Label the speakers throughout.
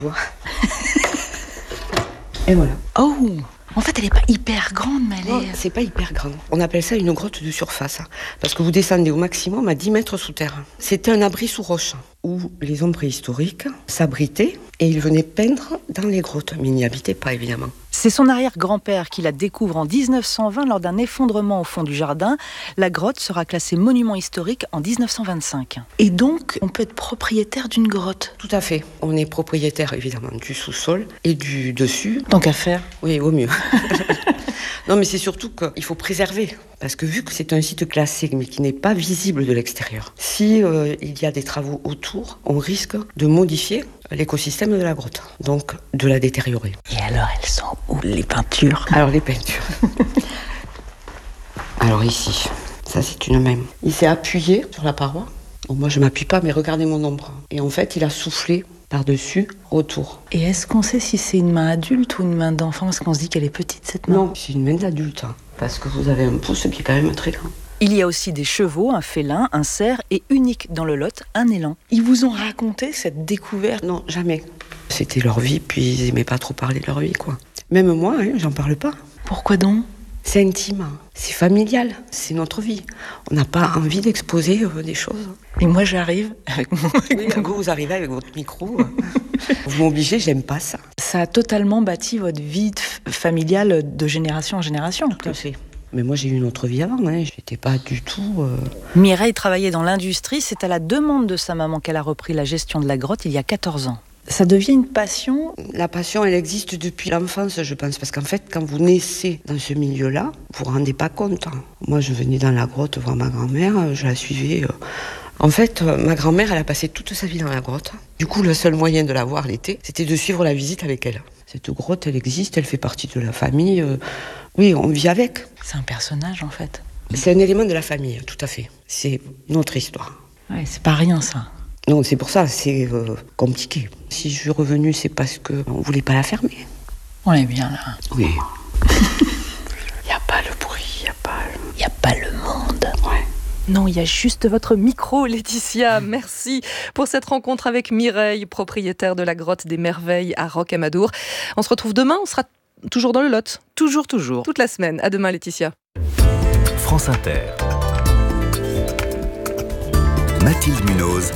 Speaker 1: Et voilà.
Speaker 2: Oh, en fait, elle n'est pas hyper grande, mais elle
Speaker 1: Non,
Speaker 2: est...
Speaker 1: c'est pas hyper grand. On appelle ça une grotte de surface, parce que vous descendez au maximum à 10 mètres sous terre. C'était un abri sous roche, où les hommes préhistoriques s'abritaient et ils venaient peindre dans les grottes, mais ils n'y habitaient pas, évidemment.
Speaker 2: C'est son arrière-grand-père qui la découvre en 1920 lors d'un effondrement au fond du jardin. La grotte sera classée monument historique en 1925. Et donc, on peut être propriétaire d'une grotte.
Speaker 1: Tout à fait. On est propriétaire, évidemment, du sous-sol et du dessus.
Speaker 2: Tant qu'à faire.
Speaker 1: Oui, au mieux. Non, mais c'est surtout qu'il faut préserver. Parce que vu que c'est un site classé, mais qui n'est pas visible de l'extérieur, si il y a des travaux autour, on risque de modifier l'écosystème de la grotte. Donc, de la détériorer.
Speaker 2: Et alors, elles sont où, les peintures?
Speaker 1: Alors, les peintures. Alors, ici, ça, c'est une main. Il s'est appuyé sur la paroi. Bon, moi, je ne m'appuie pas, mais regardez mon ombre. Et en fait, il a soufflé par-dessus, autour.
Speaker 2: Et est-ce qu'on sait si c'est une main adulte ou une main d'enfant? Parce qu'on se dit qu'elle est petite, cette main.
Speaker 1: Non, c'est une main d'adulte. Parce que vous avez un pouce qui est quand même très grand.
Speaker 2: Il y a aussi des chevaux, un félin, un cerf et unique dans le Lot, un élan. Ils vous ont raconté cette découverte?
Speaker 1: Non, jamais. C'était leur vie, puis ils n'aimaient pas trop parler de leur vie, quoi. Même moi, j'en parle pas.
Speaker 2: Pourquoi donc?
Speaker 1: C'est intime, c'est familial, c'est notre vie. On n'a pas envie d'exposer des choses.
Speaker 2: Et moi, j'arrive avec mon...
Speaker 1: Oui, vous arrivez avec votre micro. Vous m'obligez, j'aime pas ça.
Speaker 2: Ça a totalement bâti votre vie familiale de génération en génération.
Speaker 1: Tout à fait. Mais moi, j'ai eu une autre vie avant, J'étais pas du tout...
Speaker 2: Mireille travaillait dans l'industrie. C'est à la demande de sa maman qu'elle a repris la gestion de la grotte il y a 14 ans. Ça devient une passion.
Speaker 1: La passion, elle existe depuis l'enfance, je pense. Parce qu'en fait, quand vous naissez dans ce milieu-là, vous vous rendez pas compte. Moi, je venais dans la grotte voir ma grand-mère, je la suivais... En fait, ma grand-mère, elle a passé toute sa vie dans la grotte. Du coup, le seul moyen de la voir l'été, c'était de suivre la visite avec elle. Cette grotte, elle existe, elle fait partie de la famille. Oui, on vit avec.
Speaker 2: C'est un personnage, en fait.
Speaker 1: C'est un élément de la famille, tout à fait. C'est notre histoire.
Speaker 2: Ouais, c'est pas rien, ça.
Speaker 1: Non, c'est pour ça, c'est compliqué. Si je suis revenue, c'est parce qu'on voulait pas la fermer.
Speaker 2: On est bien là.
Speaker 1: Oui.
Speaker 2: Il n'y a pas le bruit, il n'y a pas le monde.
Speaker 1: Ouais.
Speaker 3: Non, il y a juste votre micro, Laetitia. Merci pour cette rencontre avec Mireille, propriétaire de la Grotte des Merveilles à Rocamadour. On se retrouve demain, on sera toujours dans le Lot. Toujours. Toute la semaine. À demain, Laetitia.
Speaker 4: France Inter. Mathilde Munoz.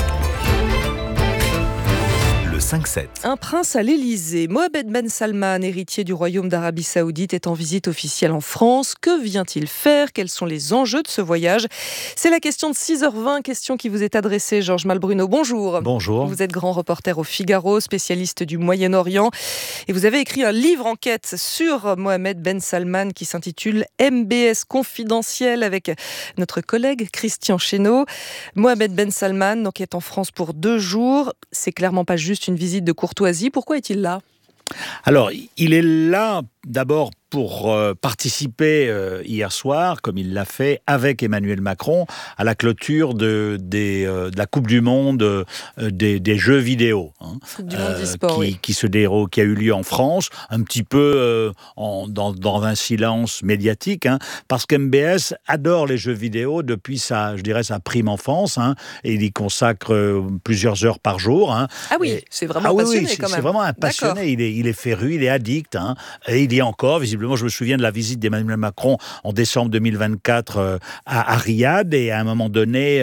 Speaker 4: Le 5-7.
Speaker 3: Un prince à l'Élysée, Mohammed Ben Salman, héritier du royaume d'Arabie Saoudite, est en visite officielle en France. Que vient-il faire? Quels sont les enjeux de ce voyage? C'est la question de 6h20, question qui vous est adressée, Georges Malbruno. Bonjour.
Speaker 5: Bonjour.
Speaker 3: Vous êtes grand reporter au Figaro, spécialiste du Moyen-Orient. Et vous avez écrit un livre enquête sur Mohammed Ben Salman qui s'intitule MBS confidentiel avec notre collègue Christian Chesneau. Mohammed Ben Salman donc, est en France pour 2 jours. C'est clairement pas juste une visite de courtoisie. Pourquoi est-il là ?
Speaker 5: Alors, il est là d'abord pour participer hier soir, comme il l'a fait avec Emmanuel Macron, à la clôture de la Coupe du Monde des jeux vidéo.
Speaker 3: Coupe du Monde d'e-sport,
Speaker 5: qui a eu lieu en France, un petit peu dans un silence médiatique, parce qu'MBS adore les jeux vidéo depuis sa prime enfance, et il y consacre plusieurs heures par jour.
Speaker 3: Ah oui, c'est vraiment passionné quand même. C'est
Speaker 5: vraiment un passionné, il est féru, il est addict, et il y est encore, visiblement, je me souviens de la visite d'Emmanuel Macron en décembre 2024 à Riyad, et à un moment donné,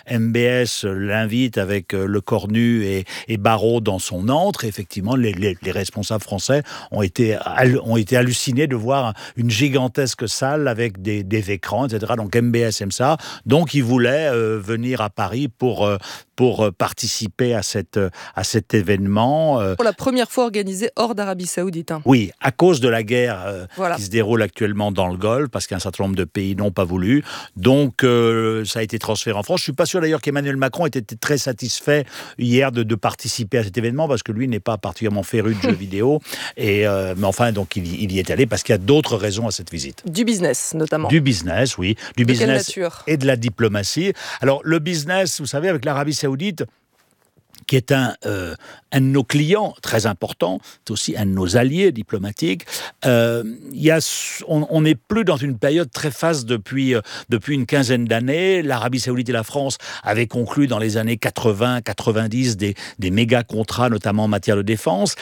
Speaker 5: MBS l'invite avec Le Cornu et Barrault dans son antre. Et effectivement, les responsables français ont été hallucinés de voir une gigantesque salle avec des écrans, etc. Donc MBS aime ça. Donc il voulait venir à Paris pour participer à cet événement.
Speaker 3: Pour la première fois organisé hors d'Arabie Saoudite.
Speaker 5: Oui, à cause de la guerre
Speaker 3: voilà.
Speaker 5: qui se déroule actuellement dans le Golfe, parce qu'un certain nombre de pays n'ont pas voulu. Donc, ça a été transféré en France. Je ne suis pas sûr d'ailleurs qu'Emmanuel Macron ait été très satisfait hier de participer à cet événement, parce que lui n'est pas particulièrement féru de jeux vidéo. Mais enfin, donc il y est allé parce qu'il y a d'autres raisons à cette visite.
Speaker 3: Du business, notamment.
Speaker 5: Du business, oui. Du
Speaker 3: de
Speaker 5: business
Speaker 3: quelle nature ?
Speaker 5: Et de la diplomatie. Alors, le business, vous savez, avec l'Arabie Saoudite, qui est un de nos clients très important, c'est aussi un de nos alliés diplomatiques. On n'est plus dans une période très faste depuis une quinzaine d'années. L'Arabie Saoudite et la France avaient conclu dans les années 80-90 des méga contrats, notamment en matière de défense.